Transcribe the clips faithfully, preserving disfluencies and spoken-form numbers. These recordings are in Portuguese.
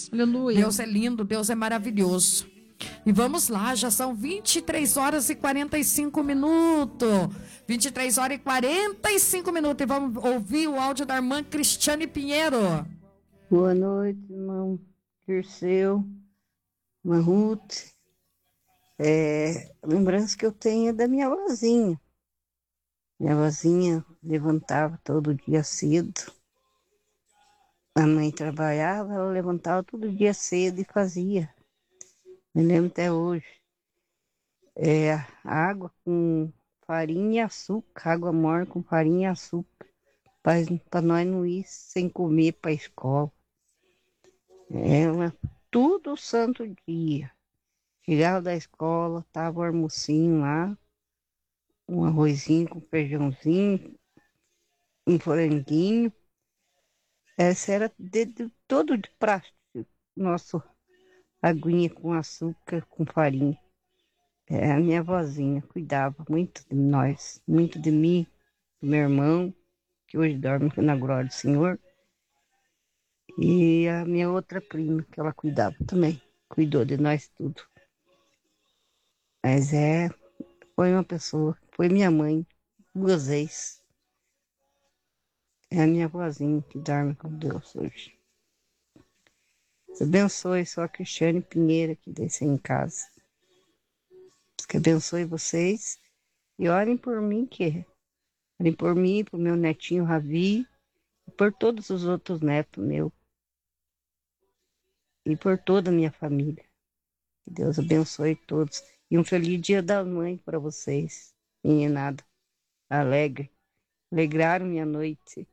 Aleluia. Deus é lindo, Deus é maravilhoso. E vamos lá, já são vinte e três horas e quarenta e cinco minutos. vinte e três horas e quarenta e cinco minutos. E vamos ouvir o áudio da irmã Cristiane Pinheiro. Boa noite, irmão Dirceu, irmã Ruth. É, a lembrança que eu tenho é da minha avózinha. Minha avózinha levantava todo dia cedo. A mãe trabalhava, ela levantava todo dia cedo e fazia. Me lembro até hoje. É, água com farinha e açúcar, água morna com farinha e açúcar, para nós não ir sem comer para a escola. Ela, todo santo dia, chegava da escola, tava o almocinho lá, um arrozinho com feijãozinho, um franguinho. Essa era de, de, todo de prato, nosso aguinha com açúcar, com farinha. É, a minha avózinha cuidava muito de nós, muito de mim, do meu irmão, que hoje dorme na glória do Senhor. E a minha outra prima, que ela cuidava também, cuidou de nós tudo. Mas é, foi uma pessoa, foi minha mãe, duas vezes. É a minha avózinha que dorme com Deus hoje. Deus abençoe só a Cristiane Pinheiro que desceu em casa. Que abençoe vocês e orem por mim, que orem por mim, por meu netinho Ravi, e por todos os outros netos meus e por toda a minha família. Que Deus abençoe todos e um feliz Dia da Mãe para vocês, meninada alegre, alegraram minha noite.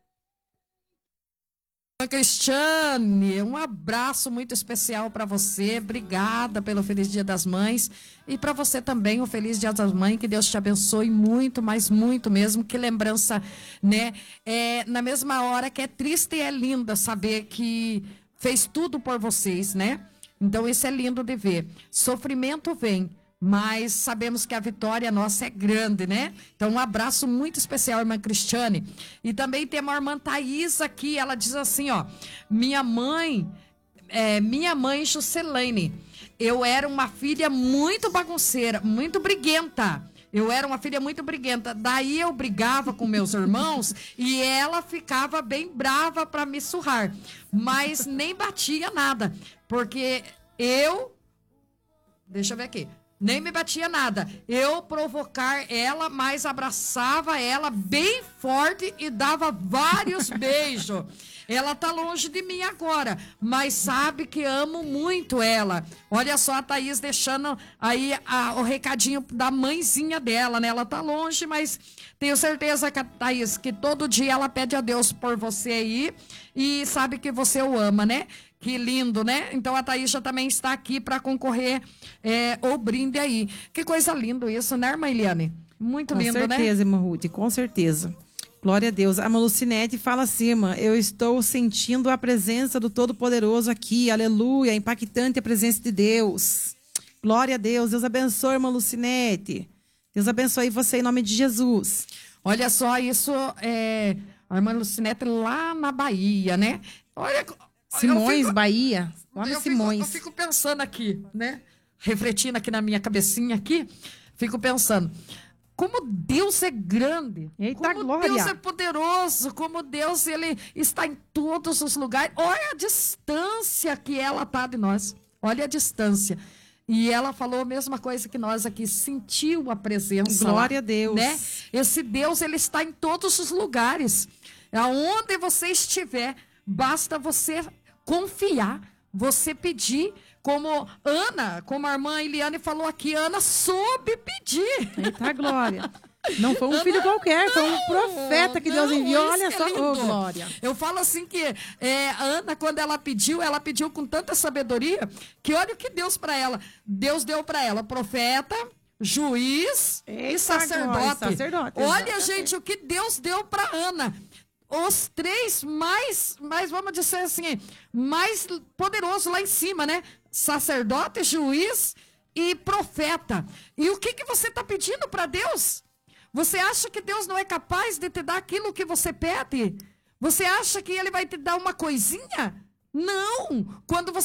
Cristiane, um abraço muito especial para você, obrigada pelo Feliz Dia das Mães e para você também o Feliz Dia das Mães, que Deus te abençoe muito, mas muito mesmo, que lembrança, né, é, na mesma hora que é triste e é linda saber que fez tudo por vocês, né, então isso é lindo de ver, sofrimento vem, mas sabemos que a vitória nossa é grande, né? Então, um abraço muito especial, irmã Cristiane. E também tem uma irmã Thaís aqui, ela diz assim, ó, minha mãe, é, minha mãe Juscelene, eu era uma filha muito bagunceira, muito briguenta. Eu era uma filha muito briguenta. Daí eu brigava com meus irmãos e ela ficava bem brava para me surrar. Mas nem batia nada, porque eu... Deixa eu ver aqui. Nem me batia nada. Eu provocar ela, mas abraçava ela bem forte e dava vários beijos. Ela tá longe de mim agora, mas sabe que amo muito ela. Olha só a Thaís deixando aí a, o recadinho da mãezinha dela, né? Ela tá longe, mas tenho certeza que a Thaís, que todo dia ela pede a Deus por você aí e sabe que você o ama, né? Que lindo, né? Então a Thaísa também está aqui para concorrer é, o brinde aí. Que coisa linda isso, né, irmã Eliane? Muito com lindo, né? Com certeza, irmã Ruth, com certeza. Glória a Deus. A Malucinete fala assim, irmã, eu estou sentindo a presença do Todo-Poderoso aqui, aleluia, impactante a presença de Deus. Glória a Deus, Deus abençoe, irmã Lucinete. Deus abençoe você em nome de Jesus. Olha só, isso é a irmã Lucinete lá na Bahia, né? Olha... Simões, fico, Bahia. Lá no Simões. Fico, eu fico pensando aqui, né? Refletindo aqui na minha cabecinha aqui, fico pensando, como Deus é grande, Eita, como glória. Deus é poderoso, como Deus ele está em todos os lugares. Olha a distância que ela está de nós. Olha a distância. E ela falou a mesma coisa que nós aqui, sentiu a presença. Glória lá, a Deus. Né? Esse Deus, ele está em todos os lugares. Aonde você estiver, basta você confiar, você pedir, como Ana, como a irmã Eliane falou aqui, Ana soube pedir. Eita, glória. Não foi um Ana, filho qualquer, foi um profeta que Deus enviou. Olha só, é oh, glória. Eu falo assim que é, Ana, quando ela pediu, ela pediu com tanta sabedoria, que olha o que Deus para ela. Deus deu para ela profeta, juiz Eita, e sacerdote. glória, sacerdote. Olha, Exatamente. gente, o que Deus deu para Ana. Os três mais, mais, vamos dizer assim, mais poderosos lá em cima, né? Sacerdote, juiz e profeta. E o que, que você está pedindo para Deus? Você acha que Deus não é capaz de te dar aquilo que você pede? Você acha que Ele vai te dar uma coisinha? Não! Quando você